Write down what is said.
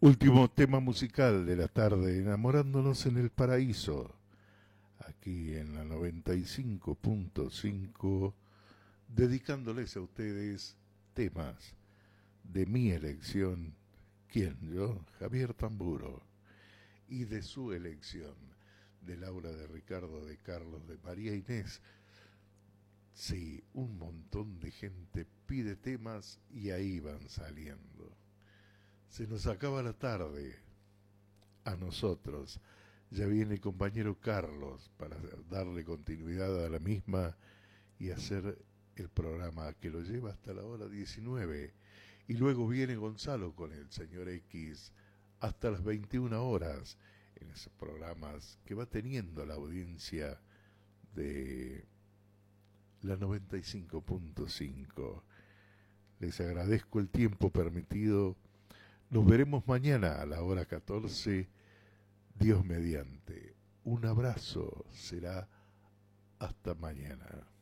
Último tema musical de la tarde, enamorándonos en el paraíso, aquí en la 95.5, dedicándoles a ustedes temas de mi elección, ¿quién? Yo, Javier Tamburo, y de su elección, de Laura, de Ricardo, de Carlos, de María Inés. Sí, un montón de gente pide temas y ahí van saliendo. Se nos acaba la tarde a nosotros. Ya viene el compañero Carlos para darle continuidad a la misma y hacer el programa que lo lleva hasta la hora 19. Y luego viene Gonzalo con el señor X hasta las 21 horas en esos programas que va teniendo la audiencia de la 95.5. Les agradezco el tiempo permitido. Nos veremos mañana a la hora 14, Dios mediante. Un abrazo, será hasta mañana.